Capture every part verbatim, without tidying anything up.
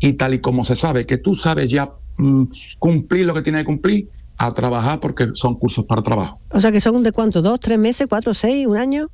y tal y como se sabe que tú sabes ya mmm, cumplir lo que tienes que cumplir, a trabajar, porque son cursos para trabajo. O sea, que son de cuánto, dos, tres meses, cuatro, seis, un año.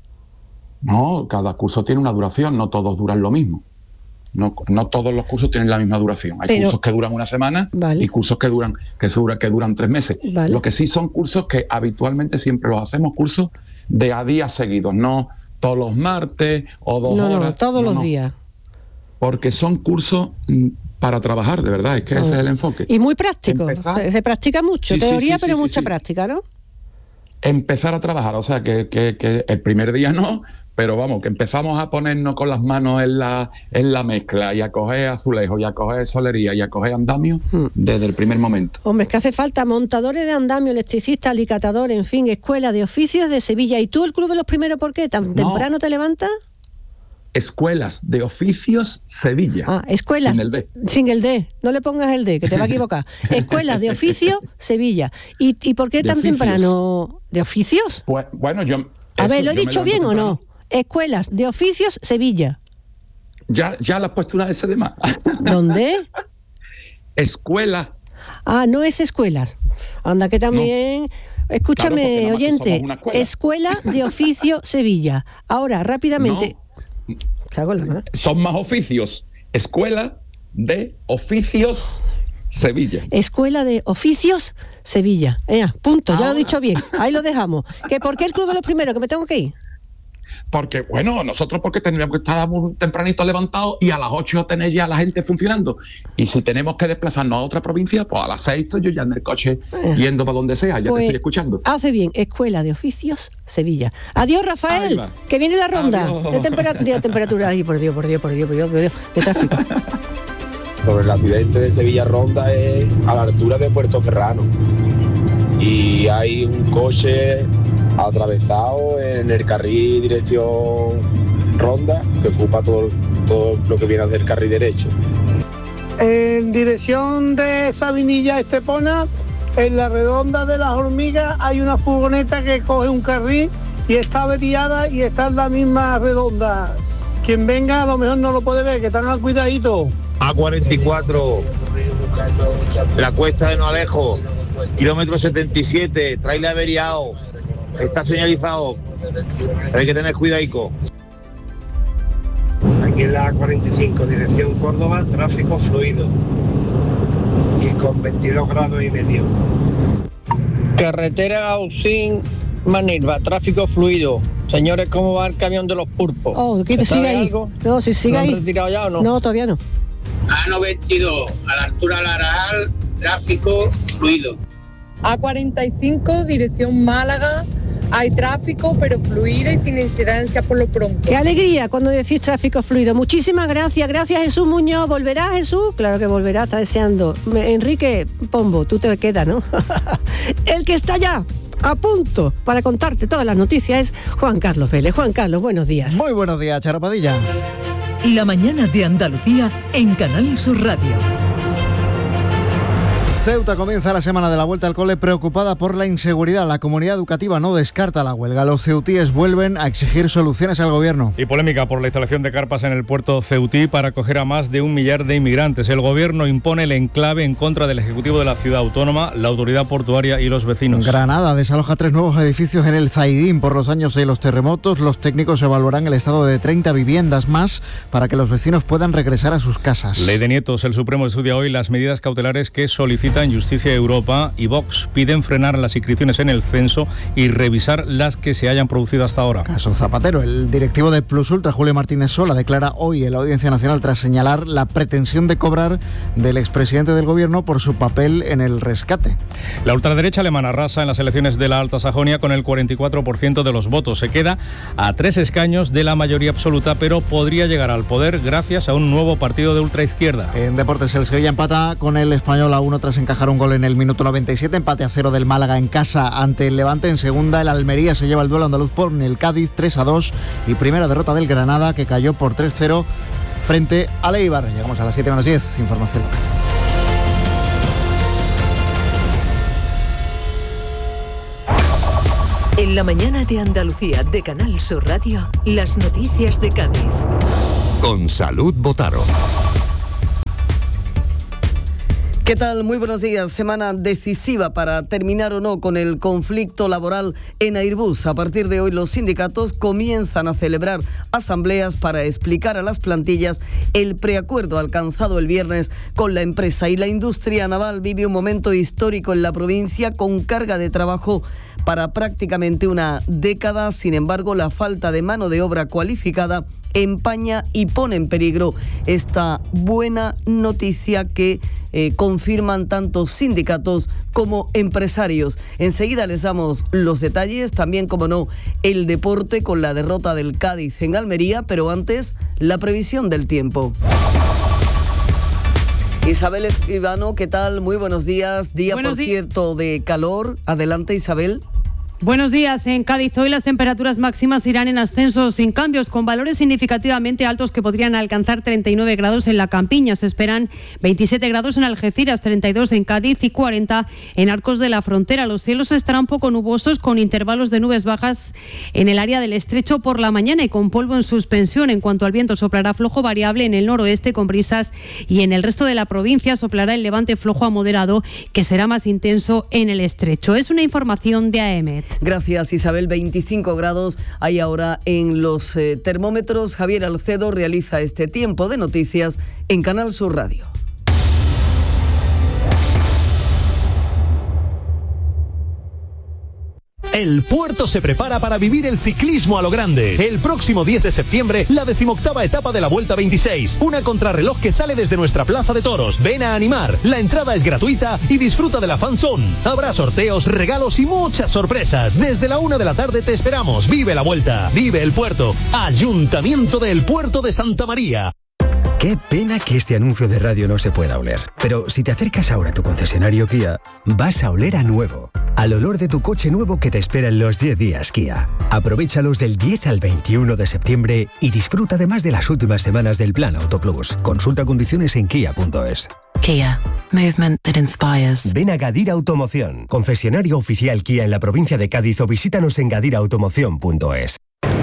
No, cada curso tiene una duración, no todos duran lo mismo. No, no todos los cursos tienen la misma duración. Hay Pero, cursos que duran una semana vale. y cursos que duran que, dura, que duran tres meses. Vale. Lo que sí son cursos que habitualmente siempre los hacemos, cursos de a días seguidos, no todos los martes o dos no, horas. No, todos no, los no. días. Porque son cursos mmm, para trabajar, de verdad, es que no. ese es el enfoque. Y muy práctico, se, se practica mucho, sí, teoría, sí, sí, pero sí, mucha sí. práctica, ¿no? Empezar a trabajar, o sea, que, que, que el primer día no, pero vamos, que empezamos a ponernos con las manos en la, en la mezcla y a coger azulejos y a coger solería y a coger andamio hmm. desde el primer momento. Hombre, es que hace falta montadores de andamio, electricistas, alicatadores, en fin, escuela de oficios de Sevilla. ¿Y tú el Club de los Primeros por qué? ¿Tan no. temprano te levantas? Escuelas de Oficios Sevilla. Ah, escuelas. Sin el D. Sin el D. No le pongas el D, que te va a equivocar. Escuelas de Oficios Sevilla. ¿Y, y por qué de tan oficios. temprano? ¿De oficios? Pues, bueno, yo... A ver, ¿lo he dicho bien temprano. o no? Escuelas de Oficios Sevilla. Ya, ya le has puesto una S de más. ¿Dónde? Escuela. Ah, no es escuelas. Anda, que también... No. Escúchame, claro, oyente. Escuela de Oficio Sevilla. Ahora, rápidamente... No. Cago en la mano. Son más oficios. Escuela de Oficios Sevilla. Escuela de Oficios Sevilla. Eh, punto, Ahora. ya lo he dicho bien. Ahí lo dejamos. ¿Que por qué el Club de los Primeros? ¿Que me tengo que ir? Porque, bueno, nosotros porque tendríamos que estar muy tempranito levantados y a las ocho tener ya la gente funcionando. Y si tenemos que desplazarnos a otra provincia, pues a las seis estoy yo ya en el coche eh. yendo para donde sea, ya pues, te estoy escuchando. Hace bien, Escuela de Oficios Sevilla. Adiós, Rafael, que viene la ronda de, temperat- de temperatura. Ay, por Dios, por Dios, por Dios, por Dios, por Dios, de tráfico. Sobre el accidente de Sevilla Ronda es a la altura de Puerto Serrano. Y hay un coche atravesado en el carril dirección Ronda, que ocupa todo, todo lo que viene a ser el carril derecho. En dirección de Sabinilla Estepona, en la redonda de las Hormigas, hay una furgoneta que coge un carril y está averiada y está en la misma redonda. Quien venga a lo mejor no lo puede ver, que están al cuidadito. A cuarenta y cuatro, la cuesta de No Alejo, kilómetro setenta y siete, trailer averiado. Está señalizado. Hay que tener cuidadico. Aquí en la cuarenta y cinco, dirección Córdoba, tráfico fluido. Y con veintidós grados y medio. Carretera Ausín Manilva, tráfico fluido. Señores, ¿cómo va el camión de los pulpos? Oh, ¿qué te sigue ahí? Algo? No, si sigue ¿Lo han ahí. retirado ya o no? No, todavía no. A noventa y dos, a la altura del Aral, tráfico fluido. A cuarenta y cinco, dirección Málaga, hay tráfico, pero fluido y sin incidencia por lo pronto. ¡Qué alegría cuando decís tráfico fluido! Muchísimas gracias. Gracias, Jesús Muñoz. ¿Volverá, Jesús? Claro que volverá, está deseando. Enrique Pombo, tú te quedas, ¿no? El que está ya a punto para contarte todas las noticias es Juan Carlos Vélez. Juan Carlos, buenos días. Muy buenos días, Charo Padilla. La mañana de Andalucía en Canal Sur Radio. Ceuta comienza la semana de la vuelta al cole preocupada por la inseguridad. La comunidad educativa no descarta la huelga. Los ceutíes vuelven a exigir soluciones al gobierno. Y polémica por la instalación de carpas en el puerto ceutí para acoger a más de un millar de inmigrantes. El gobierno impone el enclave en contra del Ejecutivo de la Ciudad Autónoma, la autoridad portuaria y los vecinos. Granada desaloja tres nuevos edificios en el Zaidín por los daños de los terremotos. Los técnicos evaluarán el estado de treinta viviendas más para que los vecinos puedan regresar a sus casas. Ley de nietos. El Supremo estudia hoy las medidas cautelares que solicitan Justicia de Europa y Vox. Piden frenar las inscripciones en el censo y revisar las que se hayan producido hasta ahora. Caso Zapatero. El directivo de Plus Ultra, Julio Martínez Sola, declara hoy en la Audiencia Nacional tras señalar la pretensión de cobrar del expresidente del gobierno por su papel en el rescate. La ultraderecha alemana arrasa en las elecciones de la Alta Sajonia con el cuarenta y cuatro por ciento de los votos. Se queda a tres escaños de la mayoría absoluta, pero podría llegar al poder gracias a un nuevo partido de ultraizquierda. En deportes, el Sevilla empata con el Español a uno tras encajar un gol en el minuto noventa y siete, empate a cero del Málaga en casa ante el Levante. En segunda, el Almería se lleva el duelo andaluz por el Cádiz tres a dos y primera derrota del Granada, que cayó por tres cero frente al Eibar. Llegamos a las siete menos diez, información local. En la mañana de Andalucía de Canal Sur Radio, las noticias de Cádiz. Con Salud Botaro. ¿Qué tal? Muy buenos días. Semana decisiva para terminar o no con el conflicto laboral en Airbus. A partir de hoy los sindicatos comienzan a celebrar asambleas para explicar a las plantillas el preacuerdo alcanzado el viernes con la empresa, y la industria naval vive un momento histórico en la provincia con carga de trabajo para prácticamente una década. Sin embargo, la falta de mano de obra cualificada empaña y pone en peligro esta buena noticia que eh, confirman tanto sindicatos como empresarios. Enseguida les damos los detalles, también, como no, el deporte con la derrota del Cádiz en Almería, pero antes la previsión del tiempo. Isabel Escribano, ¿qué tal? Muy buenos días. Día, buenos por días. Cierto, de calor. Adelante, Isabel. Buenos días. En Cádiz hoy las temperaturas máximas irán en ascenso sin cambios, con valores significativamente altos que podrían alcanzar treinta y nueve grados en la Campiña. Se esperan veintisiete grados en Algeciras, treinta y dos en Cádiz y cuarenta en Arcos de la Frontera. Los cielos estarán poco nubosos, con intervalos de nubes bajas en el área del Estrecho por la mañana y con polvo en suspensión. En cuanto al viento, soplará flojo variable en el noroeste con brisas, y en el resto de la provincia soplará el levante flojo a moderado, que será más intenso en el Estrecho. Es una información de A E M E T. Gracias, Isabel. veinticinco grados hay ahora en los eh, termómetros. Javier Alcedo realiza este tiempo de noticias en Canal Sur Radio. El puerto se prepara para vivir el ciclismo a lo grande. El próximo diez de septiembre, la decimoctava etapa de la Vuelta veintiséis. Una contrarreloj que sale desde nuestra Plaza de Toros. Ven a animar. La entrada es gratuita y disfruta de la fan zone. Habrá sorteos, regalos y muchas sorpresas. Desde la una de la tarde te esperamos. Vive la Vuelta. Vive el puerto. Ayuntamiento del Puerto de Santa María. Qué pena que este anuncio de radio no se pueda oler. Pero si te acercas ahora a tu concesionario Kia, vas a oler a nuevo. Al olor de tu coche nuevo que te espera en los diez días Kia. Aprovéchalos del diez al veintiuno de septiembre y disfruta además de las últimas semanas del Plan Auto Plus. Consulta condiciones en kia punto es. Kia. Movement that inspires. Ven a Gadir Automoción, concesionario oficial Kia en la provincia de Cádiz, o visítanos en gadir automoción punto es.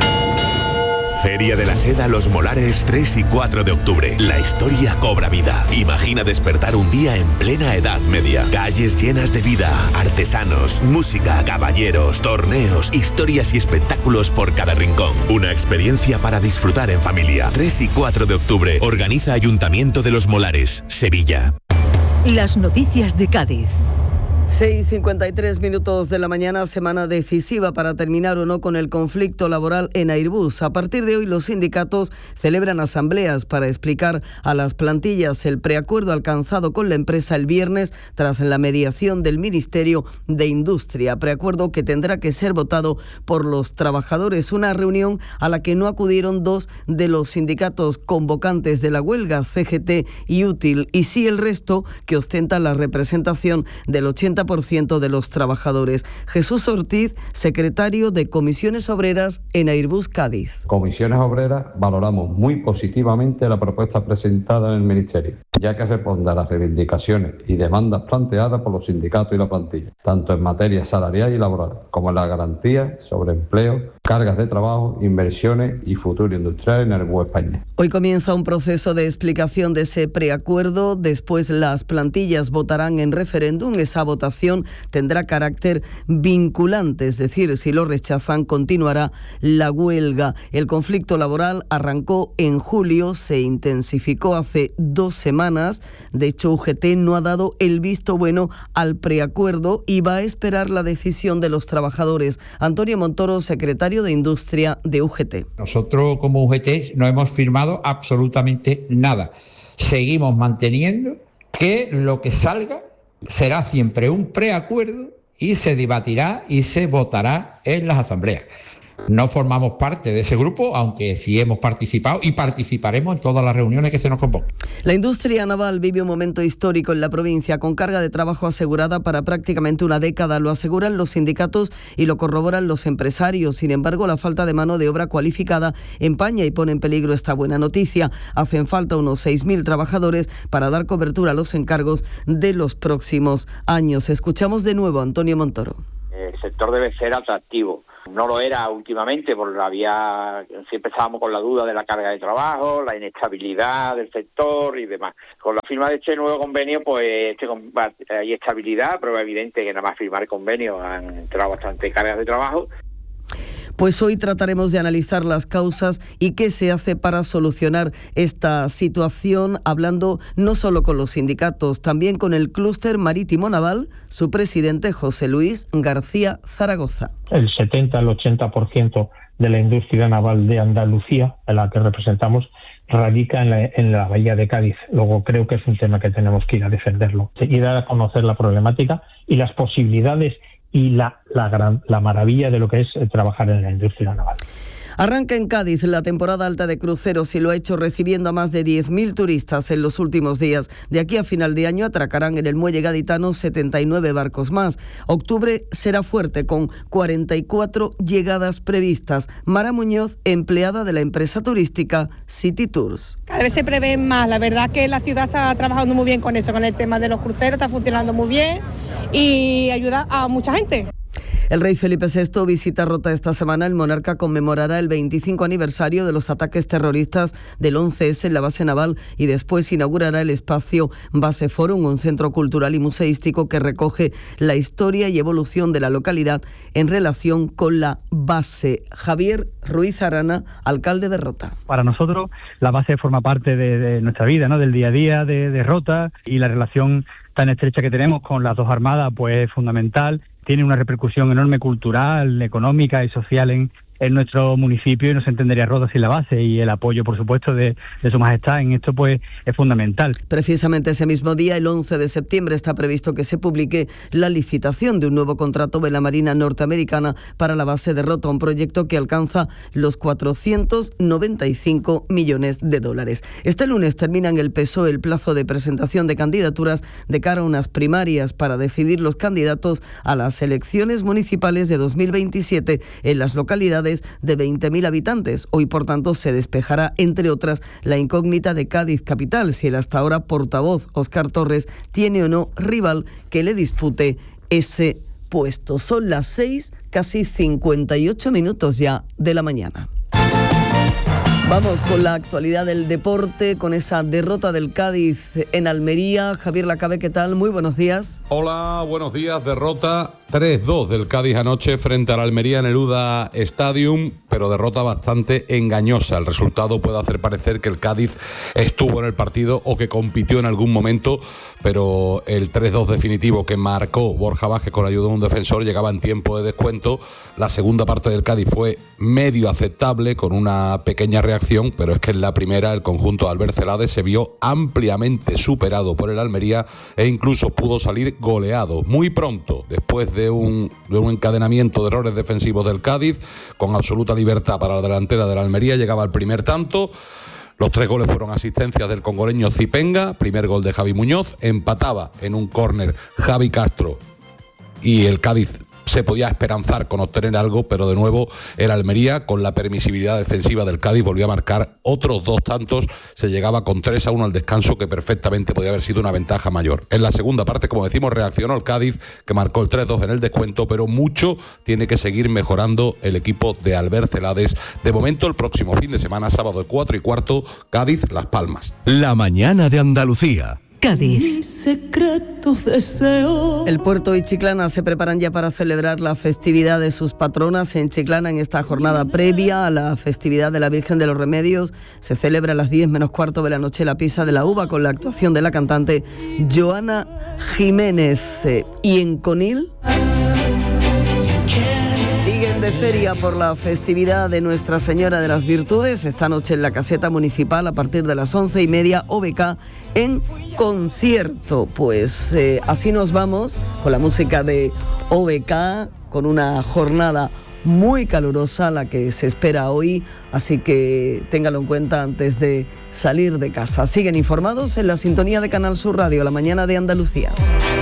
Feria de la Seda Los Molares, tres y cuatro de octubre. La historia cobra vida. Imagina despertar un día en plena Edad Media. Calles llenas de vida, artesanos, música, caballeros, torneos, historias y espectáculos por cada rincón. Una experiencia para disfrutar en familia. tres y cuatro de octubre. Organiza Ayuntamiento de Los Molares, Sevilla. Las noticias de Cádiz. seis y cincuenta y tres minutos de la mañana, semana decisiva para terminar o no con el conflicto laboral en Airbus. A partir de hoy los sindicatos celebran asambleas para explicar a las plantillas el preacuerdo alcanzado con la empresa el viernes tras la mediación del Ministerio de Industria. Preacuerdo que tendrá que ser votado por los trabajadores. Una reunión a la que no acudieron dos de los sindicatos convocantes de la huelga, C G T y Útil, y sí el resto, que ostenta la representación del ochenta por ciento de los trabajadores. Jesús Ortiz, secretario de Comisiones Obreras en Airbus Cádiz. Comisiones Obreras valoramos muy positivamente la propuesta presentada en el Ministerio, ya que responde a las reivindicaciones y demandas planteadas por los sindicatos y la plantilla, tanto en materia salarial y laboral, como en la garantía sobre empleo, cargas de trabajo, inversiones y futuro industrial en Airbus España. Hoy comienza un proceso de explicación de ese preacuerdo. Después las plantillas votarán en referéndum. Esa votación tendrá carácter vinculante, es decir, si lo rechazan continuará la huelga. El conflicto laboral arrancó en julio, se intensificó hace dos semanas. De hecho, U G T no ha dado el visto bueno al preacuerdo y va a esperar la decisión de los trabajadores. Antonio Montoro, secretario de Industria de U G T. Nosotros como U G T no hemos firmado absolutamente nada. Seguimos manteniendo que lo que salga será siempre un preacuerdo y se debatirá y se votará en las asambleas. No formamos parte de ese grupo, aunque sí hemos participado y participaremos en todas las reuniones que se nos convoquen. La industria naval vive un momento histórico en la provincia, con carga de trabajo asegurada para prácticamente una década. Lo aseguran los sindicatos y lo corroboran los empresarios. Sin embargo, la falta de mano de obra cualificada empaña y pone en peligro esta buena noticia. Hacen falta unos seis mil trabajadores para dar cobertura a los encargos de los próximos años. Escuchamos de nuevo a Antonio Montoro. El sector debe ser atractivo. No lo era últimamente, porque había siempre estábamos con la duda de la carga de trabajo, la inestabilidad del sector y demás. Con la firma de este nuevo convenio, pues este, hay estabilidad, pero es evidente que nada más firmar el convenio han entrado bastante cargas de trabajo. Pues hoy trataremos de analizar las causas y qué se hace para solucionar esta situación, hablando no solo con los sindicatos, también con el clúster marítimo naval, su presidente José Luis García Zaragoza. El setenta al ochenta por ciento de la industria naval de Andalucía, a la que representamos, radica en la, en la bahía de Cádiz. Luego creo que es un tema que tenemos que ir a defenderlo y dar a conocer la problemática y las posibilidades y la, la, gran, la maravilla de lo que es trabajar en la industria naval. Arranca en Cádiz la temporada alta de cruceros y lo ha hecho recibiendo a más de diez mil turistas en los últimos días. De aquí a final de año atracarán en el muelle gaditano setenta y nueve barcos más. Octubre será fuerte con cuarenta y cuatro llegadas previstas. Mara Muñoz, empleada de la empresa turística City Tours. Cada vez se prevén más. La verdad que la ciudad está trabajando muy bien con eso, con el tema de los cruceros, está funcionando muy bien y ayuda a mucha gente. El rey Felipe sexto visita Rota esta semana. El monarca conmemorará el veinticinco aniversario de los ataques terroristas del once ese en la base naval y después inaugurará el espacio Base Forum, un centro cultural y museístico que recoge la historia y evolución de la localidad en relación con la base. Javier Ruiz Arana, alcalde de Rota. Para nosotros la base forma parte de, de nuestra vida, ¿no? Del día a día de, de Rota, y la relación tan estrecha que tenemos con las dos armadas pues es fundamental. Tiene una repercusión enorme cultural, económica y social en, en nuestro municipio, y no se entendería Rota sin la base, y el apoyo, por supuesto, de, de Su Majestad en esto pues es fundamental. Precisamente ese mismo día, el once de septiembre, está previsto que se publique la licitación de un nuevo contrato de la Marina norteamericana para la base de Rota, un proyecto que alcanza los cuatrocientos noventa y cinco millones de dólares. Este lunes termina en el P S O E el plazo de presentación de candidaturas de cara a unas primarias para decidir los candidatos a las elecciones municipales de dos mil veintisiete en las localidades de veinte mil habitantes. Hoy, por tanto, se despejará, entre otras, la incógnita de Cádiz capital, si el hasta ahora portavoz Óscar Torres tiene o no rival que le dispute ese puesto. Son las seis, casi cincuenta y ocho minutos ya de la mañana. Vamos con la actualidad del deporte, con esa derrota del Cádiz en Almería. Javier Lacabe, ¿qué tal? Muy buenos días. Hola, buenos días. Derrota tres dos del Cádiz anoche frente al Almería en el U D A Stadium, pero derrota bastante engañosa. El resultado puede hacer parecer que el Cádiz estuvo en el partido o que compitió en algún momento, pero el tres dos definitivo que marcó Borja Vázquez con ayuda de un defensor llegaba en tiempo de descuento. La segunda parte del Cádiz fue medio aceptable, con una pequeña reacción, pero es que en la primera el conjunto de Albert Celades se vio ampliamente superado por el Almería e incluso pudo salir goleado muy pronto, después de un, de un encadenamiento de errores defensivos del Cádiz, con absoluta libertad para la delantera del Almería. Llegaba el primer tanto. Los tres goles fueron asistencias del congoleño Zipenga, primer gol de Javi Muñoz, empataba en un córner Javi Castro y el Cádiz se podía esperanzar con obtener algo, pero de nuevo el Almería, con la permisibilidad defensiva del Cádiz, volvió a marcar otros dos tantos. Se llegaba con tres a uno al descanso, que perfectamente podía haber sido una ventaja mayor. En la segunda parte, como decimos, reaccionó el Cádiz, que marcó el tres dos en el descuento, pero mucho tiene que seguir mejorando el equipo de Albert Celades. De momento, el próximo fin de semana, sábado de cuatro y cuarto, Cádiz, Las Palmas. La mañana de Andalucía. Cádiz. El Puerto y Chiclana se preparan ya para celebrar la festividad de sus patronas. En Chiclana, en esta jornada previa a la festividad de la Virgen de los Remedios, se celebra a las diez menos cuarto de la noche la Pisa de la Uva, con la actuación de la cantante Joana Jiménez. Y en Conil siguen de feria por la festividad de Nuestra Señora de las Virtudes. Esta noche en la caseta municipal, a partir de las once y media, O B K en concierto. Pues eh, así nos vamos con la música de O B K, con una jornada muy calurosa la que se espera hoy, así que téngalo en cuenta antes de salir de casa. Siguen informados en la sintonía de Canal Sur Radio, La Mañana de Andalucía.